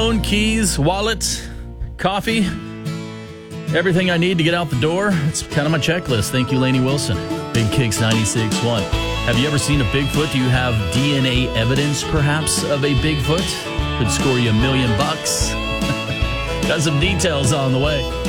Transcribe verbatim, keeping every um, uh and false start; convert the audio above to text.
phone, keys, wallet, coffee, everything I need to get out the door. It's kind of my checklist. Thank you, Lainey Wilson. Big Kicks ninety-six point one. Have you ever seen a Bigfoot? Do you have D N A evidence, perhaps, of a Bigfoot? Could score you a million bucks. Got some details on the way.